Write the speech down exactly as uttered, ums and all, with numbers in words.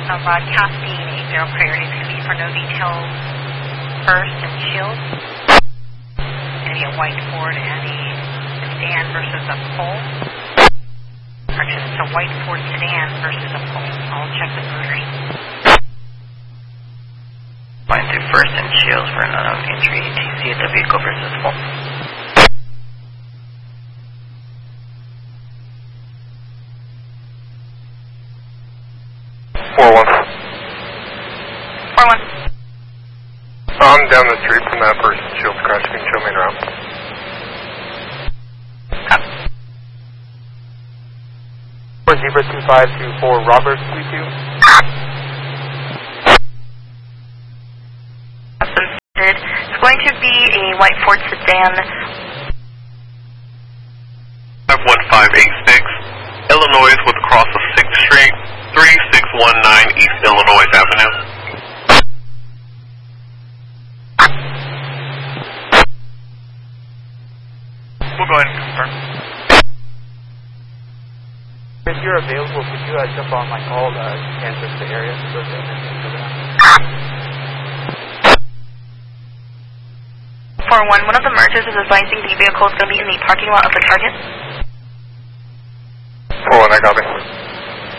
I'm broadcasting eight zero priority. It's going to be for no details first and shield. It's going to be a white Ford and a sedan versus a pole. Correction, it's a white Ford sedan versus a pole. I'll check the motors. Line through first and shields for an unknown entry. T C at the vehicle versus pole. four one. four one. I'm down the street from that person. Shields crash. Can you show me around? Copy. For Zebra two five two four, Robert Q two. It's going to be a white Ford sedan. five one five eight six, Illinois with cross of sixth Street, three six one nine East Illinois Avenue. We'll go ahead and confirm. If you're available, could you uh, jump on my call to uh, canvas the area so that four one, one of the mergers is advising the vehicle is going to be in the parking lot of the target.